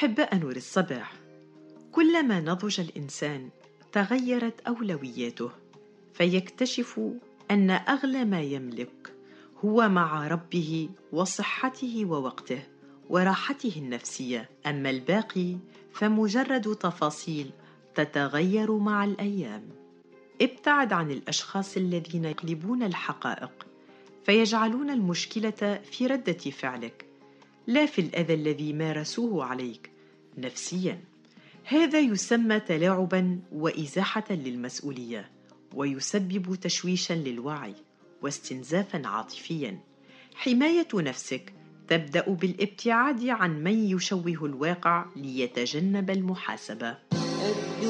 أحباء نور الصباح، كلما نضج الإنسان تغيرت أولوياته، فيكتشف أن أغلى ما يملك هو مع ربه وصحته ووقته وراحته النفسية، أما الباقي فمجرد تفاصيل تتغير مع الأيام. ابتعد عن الأشخاص الذين يقلبون الحقائق فيجعلون المشكلة في ردة فعلك، لا في الأذى الذي مارسوه عليك نفسياً. هذا يسمى تلاعباً وإزاحة للمسؤولية، ويسبب تشويشاً للوعي واستنزافاً عاطفياً. حماية نفسك تبدأ بالابتعاد عن من يشوه الواقع ليتجنب المحاسبة.